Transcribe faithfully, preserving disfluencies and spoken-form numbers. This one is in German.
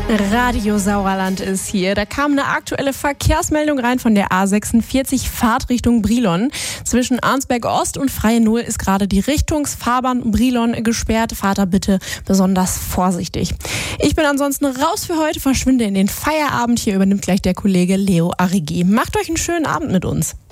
Radio Sauerland ist hier. Da kam eine aktuelle Verkehrsmeldung rein von der A sechsundvierzig Fahrtrichtung Brilon. Zwischen Arnsberg Ost und Freie Null ist gerade die Richtungsfahrbahn Brilon gesperrt. Fahrt da bitte besonders vorsichtig. Ich bin ansonsten raus für heute, verschwinde in den Feierabend. Hier übernimmt gleich der Kollege Leo Arrighi. Macht euch einen schönen Abend mit uns.